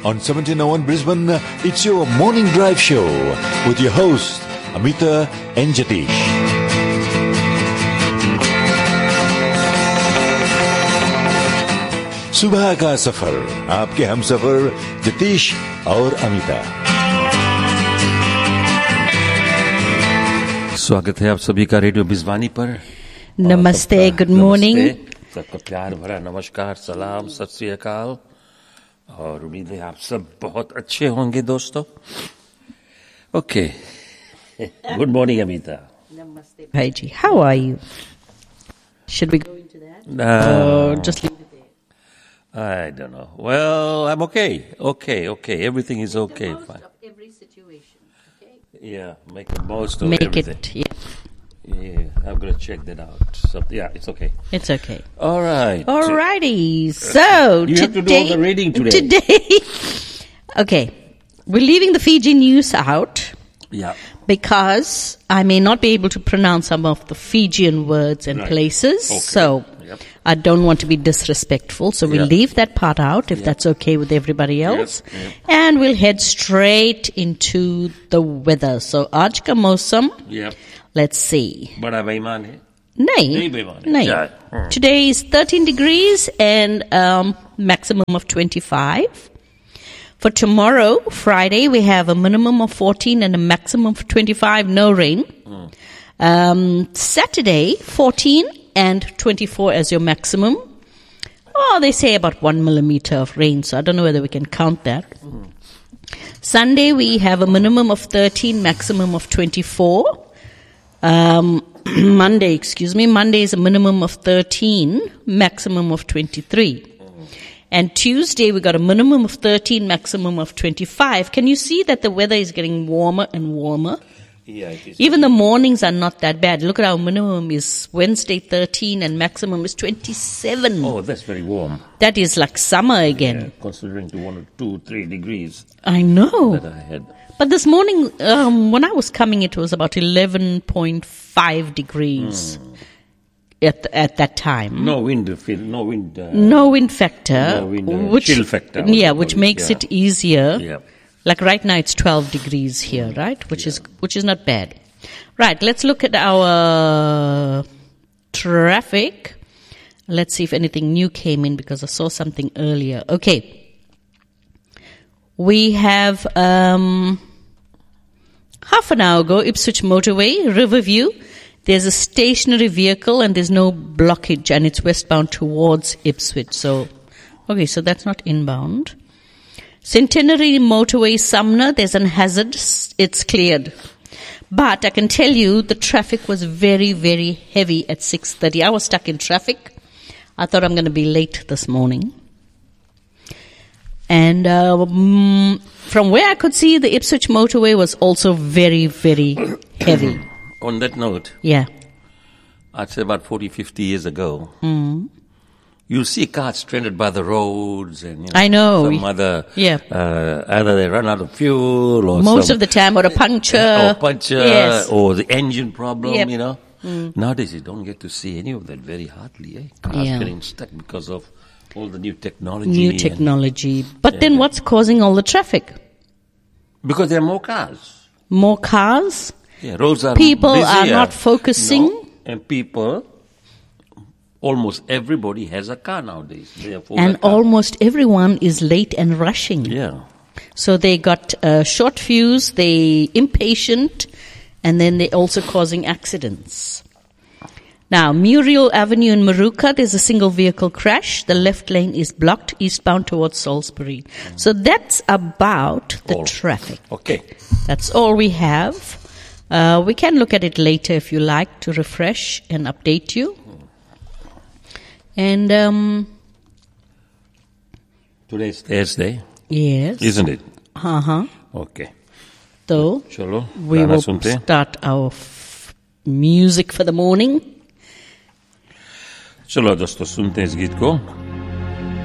On 1701 Brisbane, it's your morning drive show with your host, Amita and Jatish. सुबह का सफर आपके हम सफर जतीश और अमिता। स्वागत है आप सभी का रेडियो बिजवानी पर। नमस्ते, गुड मॉर्निंग। सबका प्यार भरा नमस्कार, सलाम, सत श्री अकाल और उम्मीद है आप सब बहुत अच्छे होंगे दोस्तों। Okay, good morning Amita. नमस्ते भाई जी, how are you? Should we go into that or just leave it there? I don't know. Well, I'm okay. Everything is okay. Make the most Fine. of every situation, okay? Yeah, make the most of Make everything. it, yeah. Yeah, I'm gonna check that out. So, yeah, it's okay. It's okay. All right. Alrighty, so You have to do all the reading today. Okay, we're leaving the Fiji news out Yeah. because I may not be able to pronounce some of the Fijian words and Right. places, Okay. so Yep. I don't want to be disrespectful, so we'll Yeah. leave that part out if Yeah. that's okay with everybody else. Yep. And we'll head straight into the weather. So, aaj ka mausam, Yep. let's see. बड़ा बेईमान है। Nahi. नहीं बेईमान है। Nahi. क्या? Today is 13 degrees and maximum of 25. For tomorrow, Friday, we have a minimum of 14 and a maximum of 25, no rain. Saturday, 14 and 24 as your maximum. Oh, they say about 1 millimeter of rain, so I don't know whether we can count that. Sunday, we have a minimum of 13, maximum of 24. Monday is a minimum of 13, maximum of 23. And Tuesday, we got a minimum of 13, maximum of 25. Can you see that the weather is getting warmer and warmer? Yeah, it is. Even the mornings are not that bad. Look at our minimum is Wednesday 13 and maximum is 27. Oh, that's very warm. That is like summer again. Yeah, considering to 1 or 2, 3 degrees I know. that I had. But this morning, when I was coming, it was about 11.5 degrees at that time. No wind, no wind. No wind factor. No wind, chill factor. Yeah, which makes it easier. Yeah. Like right now, it's 12 degrees here, right? Which is not bad. Right, let's look at our traffic. Let's see if anything new came in because I saw something earlier. Okay. We have half an hour ago, Ipswich Motorway, Riverview. There's a stationary vehicle and there's no blockage and it's westbound towards Ipswich. So that's not inbound. Centenary Motorway, Sumner, there's an hazard. It's cleared. But I can tell you the traffic was very, very heavy at 6:30. I was stuck in traffic. I thought I'm going to be late this morning. And from where I could see, the Ipswich Motorway was also very, very heavy. On that note, Yeah. I'd say about 40, 50 years ago, you'll see cars stranded by the roads and I know. some other, Yeah. either they run out of fuel or Most of the time, or a puncture. or puncture, Yes. or the engine problem, Yep. Nowadays you don't get to see any of that very hardly. Cars Yeah. getting stuck because of all the new technology. New and- technology. But then what's causing all the traffic? because there are more cars. More cars? Yeah, roads are People are busier. not focusing. No, and people, almost everybody has a car nowadays. Therefore, And almost everyone is late and rushing. yeah. So they got short fuse, they impatient, and then they're also causing accidents. Now, Muriel Avenue in Maruka, there's a single vehicle crash. The left lane is blocked eastbound towards Salisbury. So that's about the All. traffic. Okay. That's all we have. We can look at it later if you like to refresh and update you. And, Today's Thursday, yes. isn't it? Uh-huh. Okay. So, Chalo, we गाना will सुनते हैं। start our music for the morning. चलो दोस्तों सुनते हैं इस गीत को।